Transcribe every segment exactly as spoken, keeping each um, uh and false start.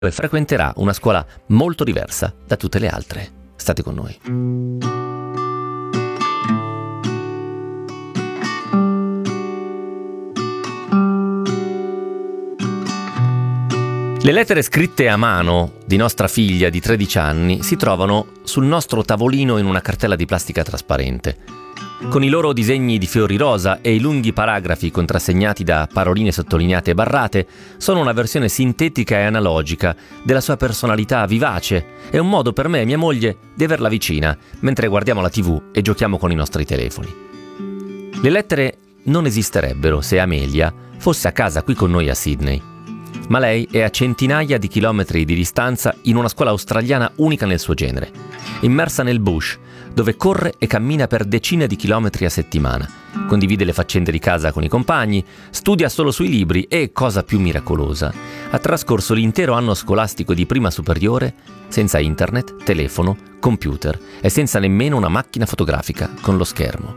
e frequenterà una scuola molto diversa da tutte le altre. State con noi. Le lettere scritte a mano di nostra figlia di tredici anni si trovano sul nostro tavolino in una cartella di plastica trasparente. Con i loro disegni di fiori rosa e i lunghi paragrafi contrassegnati da paroline sottolineate e barrate, sono una versione sintetica e analogica della sua personalità vivace e un modo per me e mia moglie di averla vicina mentre guardiamo la tivù e giochiamo con i nostri telefoni. Le lettere non esisterebbero se Amelia fosse a casa qui con noi a Sydney. Ma lei è a centinaia di chilometri di distanza in una scuola australiana unica nel suo genere, immersa nel bush, dove corre e cammina per decine di chilometri a settimana, condivide le faccende di casa con i compagni, studia solo sui libri e, cosa più miracolosa, ha trascorso l'intero anno scolastico di prima superiore senza internet, telefono, computer e senza nemmeno una macchina fotografica con lo schermo.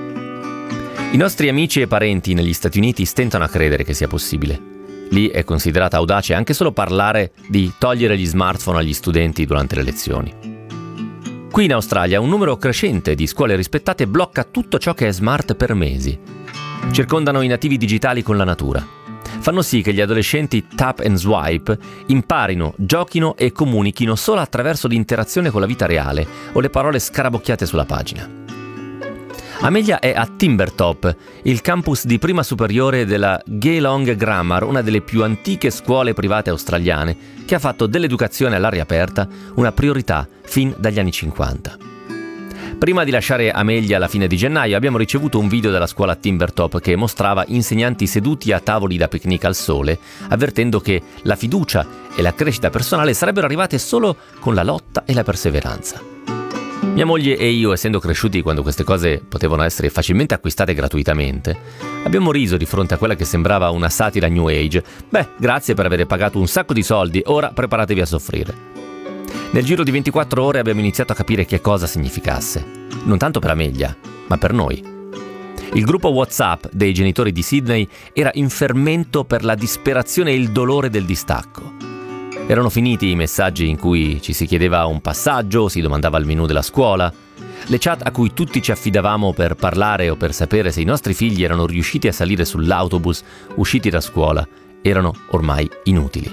I nostri amici e parenti negli Stati Uniti stentano a credere che sia possibile. Lì è considerata audace anche solo parlare di togliere gli smartphone agli studenti durante le lezioni. Qui in Australia un numero crescente di scuole rispettate blocca tutto ciò che è smart per mesi. Circondano i nativi digitali con la natura. Fanno sì che gli adolescenti tap and swipe imparino, giochino e comunichino solo attraverso l'interazione con la vita reale o le parole scarabocchiate sulla pagina. Amelia è a Timbertop, il campus di prima superiore della Geelong Grammar, una delle più antiche scuole private australiane, che ha fatto dell'educazione all'aria aperta una priorità fin dagli anni cinquanta. Prima di lasciare Amelia alla fine di gennaio abbiamo ricevuto un video dalla scuola Timbertop che mostrava insegnanti seduti a tavoli da picnic al sole, avvertendo che la fiducia e la crescita personale sarebbero arrivate solo con la lotta e la perseveranza. Mia moglie e io, essendo cresciuti quando queste cose potevano essere facilmente acquistate gratuitamente, abbiamo riso di fronte a quella che sembrava una satira New Age. Beh, grazie per aver pagato un sacco di soldi, ora preparatevi a soffrire. Nel giro di ventiquattro ore abbiamo iniziato a capire che cosa significasse, non tanto per Amelia, ma per noi. Il gruppo WhatsApp dei genitori di Sydney era in fermento per la disperazione e il dolore del distacco. Erano finiti i messaggi in cui ci si chiedeva un passaggio, si domandava il menù della scuola. Le chat a cui tutti ci affidavamo per parlare o per sapere se i nostri figli erano riusciti a salire sull'autobus usciti da scuola erano ormai inutili.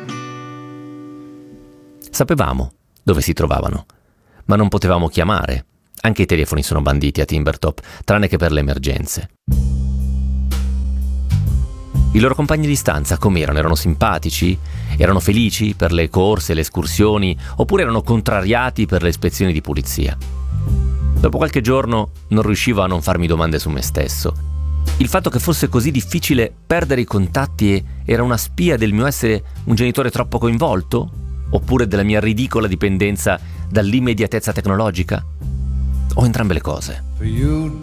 Sapevamo dove si trovavano, ma non potevamo chiamare. Anche i telefoni sono banditi a Timbertop, tranne che per le emergenze. I loro compagni di stanza com'erano? Erano simpatici? Erano felici per le corse, le escursioni? Oppure erano contrariati per le ispezioni di pulizia? Dopo qualche giorno non riuscivo a non farmi domande su me stesso. Il fatto che fosse così difficile perdere i contatti era una spia del mio essere un genitore troppo coinvolto? Oppure della mia ridicola dipendenza dall'immediatezza tecnologica? O entrambe le cose? For you